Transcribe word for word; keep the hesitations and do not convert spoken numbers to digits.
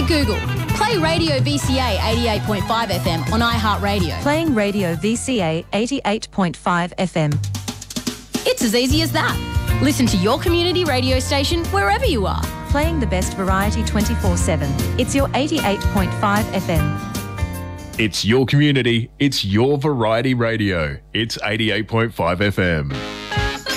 Google. Play Radio V C A eighty-eight point five F M on iHeartRadio. Playing Radio V C A eighty-eight point five F M. It's as easy as that. Listen to your community radio station wherever you are. Playing the best variety twenty-four seven. It's your eighty-eight point five F M. It's your community. It's your variety radio. It's eighty-eight point five F M.